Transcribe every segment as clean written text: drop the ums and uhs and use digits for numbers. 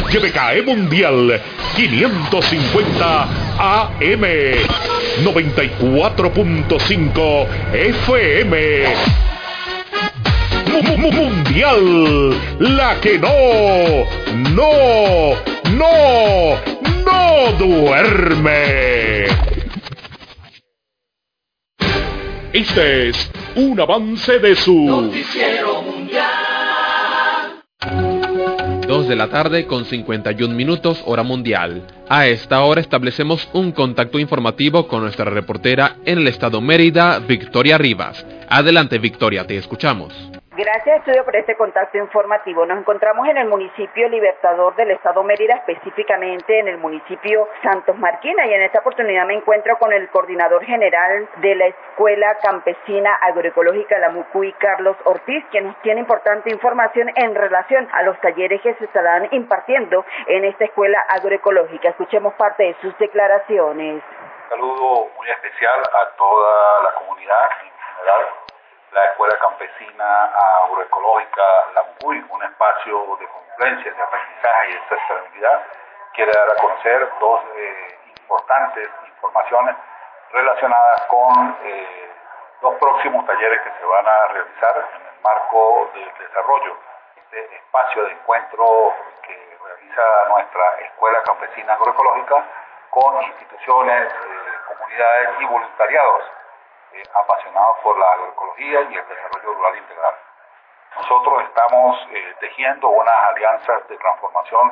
YBKE Mundial 550 AM 94.5 FM. Mundial, la que no duerme. Este es un avance de su Noticiero Mundial. 2 de la tarde con 51 minutos hora mundial. A esta hora establecemos un contacto informativo con nuestra reportera en el estado Mérida, Victoria Rivas. Adelante, Victoria, te escuchamos. Gracias, Estudio, por este contacto informativo. Nos encontramos en el municipio Libertador del estado Mérida, específicamente en el municipio Santos Marquina, y en esta oportunidad me encuentro con el coordinador general de la Escuela Campesina Agroecológica La Mucuy, Carlos Ortiz, quien nos tiene importante información en relación a los talleres que se estarán impartiendo en esta escuela agroecológica. Escuchemos parte de sus declaraciones. Un saludo muy especial a toda la comunidad en general. La Escuela Campesina Agroecológica La Mucuy, un espacio de confluencia, de aprendizaje y de sostenibilidad, quiere dar a conocer dos importantes informaciones relacionadas con los próximos talleres que se van a realizar en el marco del desarrollo. Este espacio de encuentro que realiza nuestra Escuela Campesina Agroecológica con instituciones, comunidades y voluntariados apasionados por la agroecología y el desarrollo rural integral. Nosotros estamos tejiendo unas alianzas de transformación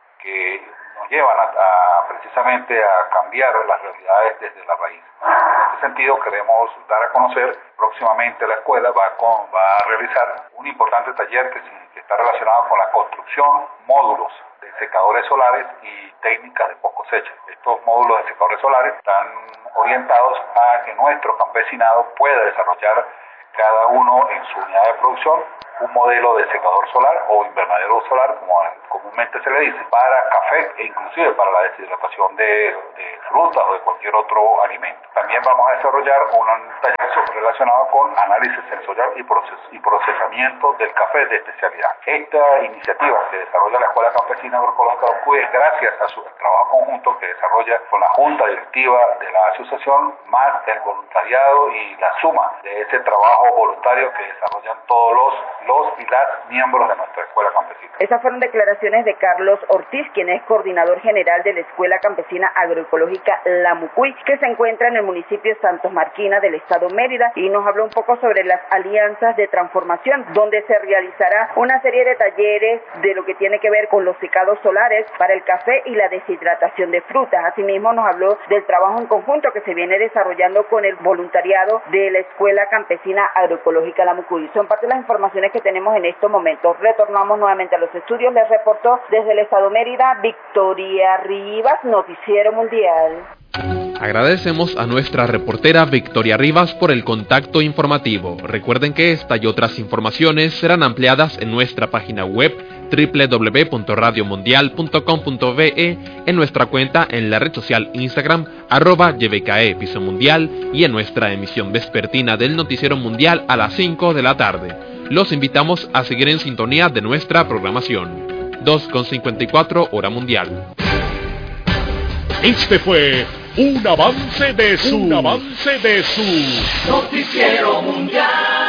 que nos llevan precisamente a cambiar las realidades desde la raíz. En este sentido, queremos dar a conocer, próximamente la escuela va a realizar un importante taller que está relacionado con la construcción, módulos de secadores solares y técnicas de post cosecha. Estos módulos de secadores solares están orientados a que nuestro campesinado pueda desarrollar cada uno en su unidad de producción un modelo de secador solar o invernadero solar, como comúnmente se le dice, para café e inclusive para la deshidratación de frutas o de cualquier otro alimento. También vamos a desarrollar un taller relacionado con análisis sensorial y procesamiento del café de especialidad. Esta iniciativa que desarrolla la Escuela Campesina Agroecológica de Mucuy es gracias a su trabajo conjunto que desarrolla con la Junta Directiva de la asociación, más el voluntariado y la suma de ese trabajo voluntario que desarrollan todos los y las miembros de nuestra Escuela Campesina. Esas fueron declaraciones de Carlos Ortiz, quien es coordinador general de la Escuela Campesina Agroecológica La Mucuy, que se encuentra en el municipio Santos Marquina del estado Mérida, y nos habló un poco sobre las alianzas de transformación, donde se realizará una serie de talleres de lo que tiene que ver con los secados solares para el café y la deshidratación de frutas. Asimismo, nos habló del trabajo en conjunto que se viene desarrollando con el voluntariado de la Escuela Campesina Agroecológica La Mucuy. Son parte de las informaciones que tenemos en estos momentos. Retornamos nuevamente a los estudios. Les reportó desde el estado Mérida, Victoria Rivas, Noticiero Mundial. Agradecemos a nuestra reportera Victoria Rivas por el contacto informativo. Recuerden que esta y otras informaciones serán ampliadas en nuestra página web www.radiomundial.com.be, en nuestra cuenta en la red social Instagram @YBKE Piso Mundial, y en nuestra emisión vespertina del Noticiero Mundial a las 5 de la tarde. Los invitamos a seguir en sintonía de nuestra programación. 2:54 hora mundial. Este fue un avance de su Noticiero Mundial.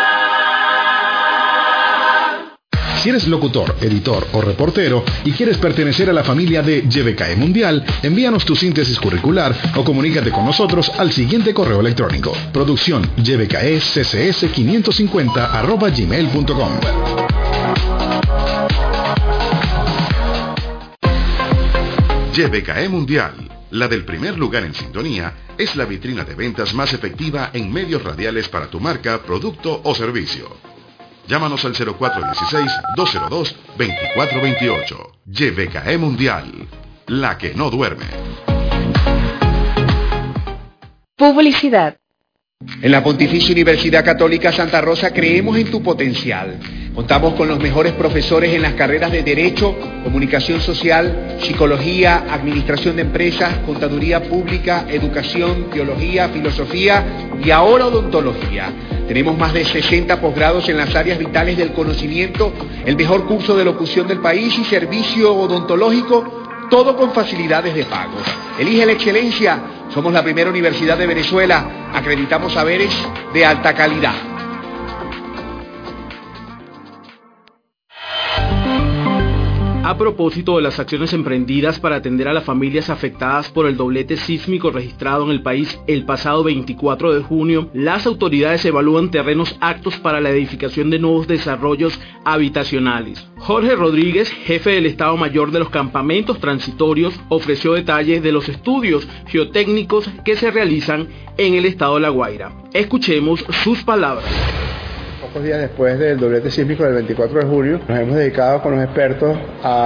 Si eres locutor, editor o reportero y quieres pertenecer a la familia de YBKE Mundial, envíanos tu síntesis curricular o comunícate con nosotros al siguiente correo electrónico: producción ybkeccs550@gmail.com. YBKE Mundial, la del primer lugar en sintonía, es la vitrina de ventas más efectiva en medios radiales para tu marca, producto o servicio. Llámanos al 0416-202-2428. YBKE Mundial, la que no duerme. Publicidad. En la Pontificia Universidad Católica Santa Rosa creemos en tu potencial. Contamos con los mejores profesores en las carreras de Derecho, Comunicación Social, Psicología, Administración de Empresas, Contaduría Pública, Educación, Teología, Filosofía y ahora Odontología. Tenemos más de 60 posgrados en las áreas vitales del conocimiento, el mejor curso de locución del país y servicio odontológico, todo con facilidades de pago. Elige la excelencia. Somos la primera universidad de Venezuela. Acreditamos saberes de alta calidad. A propósito de las acciones emprendidas para atender a las familias afectadas por el doblete sísmico registrado en el país el pasado 24 de junio, las autoridades evalúan terrenos aptos para la edificación de nuevos desarrollos habitacionales. Jorge Rodríguez, jefe del Estado Mayor de los Campamentos Transitorios, ofreció detalles de los estudios geotécnicos que se realizan en el estado de La Guaira. Escuchemos sus palabras. Pocos días después del doblete sísmico del 24 de julio, nos hemos dedicado con los expertos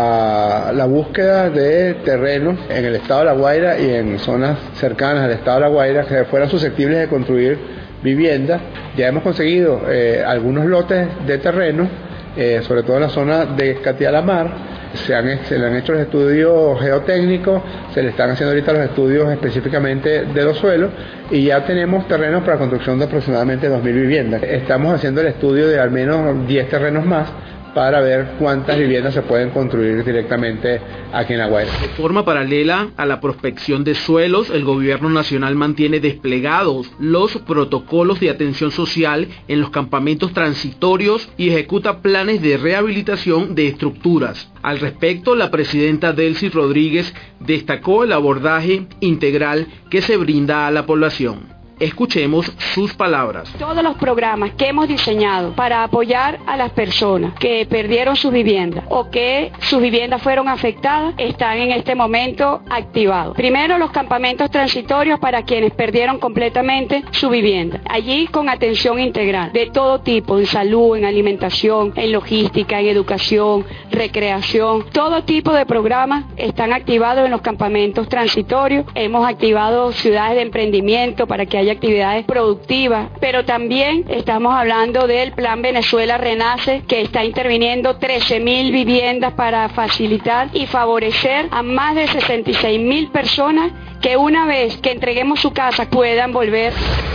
a la búsqueda de terrenos en el estado de La Guaira y en zonas cercanas al estado de La Guaira que fueran susceptibles de construir viviendas. Ya hemos conseguido algunos lotes de terreno, sobre todo en la zona de Catialamar. Se le han hecho los estudios geotécnicos, se le están haciendo ahorita los estudios específicamente de los suelos y ya tenemos terrenos para construcción de aproximadamente 2.000 viviendas. Estamos haciendo el estudio de al menos 10 terrenos más para ver cuántas viviendas se pueden construir directamente aquí en La Guaira. De forma paralela a la prospección de suelos, el gobierno nacional mantiene desplegados los protocolos de atención social en los campamentos transitorios y ejecuta planes de rehabilitación de estructuras. Al respecto, la presidenta Delcy Rodríguez destacó el abordaje integral que se brinda a la población. Escuchemos sus palabras. Todos los programas que hemos diseñado para apoyar a las personas que perdieron sus viviendas o que sus viviendas fueron afectadas están en este momento activados. Primero, los campamentos transitorios para quienes perdieron completamente su vivienda. Allí con atención integral de todo tipo, en salud, en alimentación, en logística, en educación, recreación. Todo tipo de programas están activados en los campamentos transitorios. Hemos activado ciudades de emprendimiento para que haya actividades productivas, pero también estamos hablando del Plan Venezuela Renace, que está interviniendo 13.000 viviendas para facilitar y favorecer a más de 66.000 personas que una vez que entreguemos su casa puedan volver.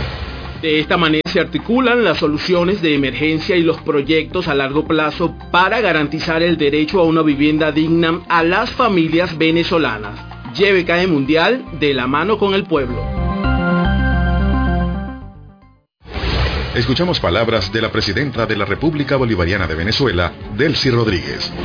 De esta manera se articulan las soluciones de emergencia y los proyectos a largo plazo para garantizar el derecho a una vivienda digna a las familias venezolanas. YBKE Mundial, de la mano con el pueblo. Escuchamos palabras de la presidenta de la República Bolivariana de Venezuela, Delcy Rodríguez.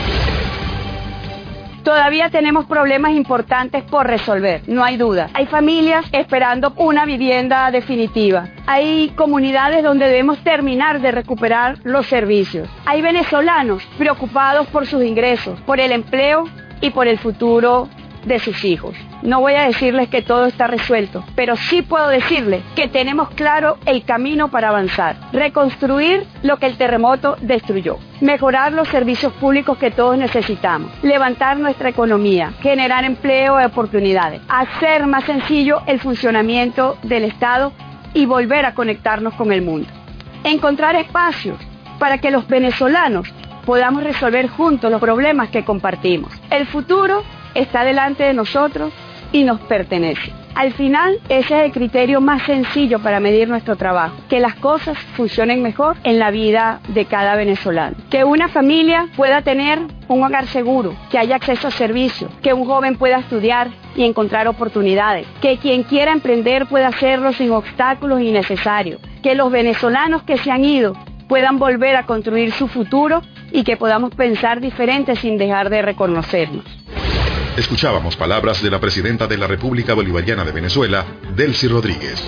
Todavía tenemos problemas importantes por resolver, no hay duda. Hay familias esperando una vivienda definitiva. Hay comunidades donde debemos terminar de recuperar los servicios. Hay venezolanos preocupados por sus ingresos, por el empleo y por el futuro de sus hijos. No voy a decirles que todo está resuelto, pero sí puedo decirles que tenemos claro el camino para avanzar, reconstruir lo que el terremoto destruyó, mejorar los servicios públicos que todos necesitamos, levantar nuestra economía, generar empleo y oportunidades, hacer más sencillo el funcionamiento del Estado y volver a conectarnos con el mundo. Encontrar espacios para que los venezolanos podamos resolver juntos los problemas que compartimos. El futuro está delante de nosotros y nos pertenece. Al final, ese es el criterio más sencillo para medir nuestro trabajo, que las cosas funcionen mejor en la vida de cada venezolano. Que una familia pueda tener un hogar seguro, que haya acceso a servicios, que un joven pueda estudiar y encontrar oportunidades, que quien quiera emprender pueda hacerlo sin obstáculos innecesarios, que los venezolanos que se han ido puedan volver a construir su futuro y que podamos pensar diferente sin dejar de reconocernos. Escuchábamos palabras de la presidenta de la República Bolivariana de Venezuela, Delcy Rodríguez.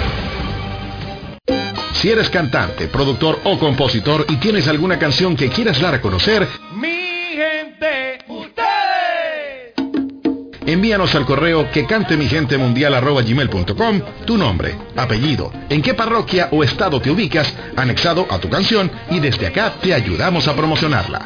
Si eres cantante, productor o compositor y tienes alguna canción que quieras dar a conocer, Mi gente, ustedes. Envíanos al correo quecantemigенtemundial@gmail.com tu nombre, apellido, en qué parroquia o estado te ubicas, anexado a tu canción, y desde acá te ayudamos a promocionarla.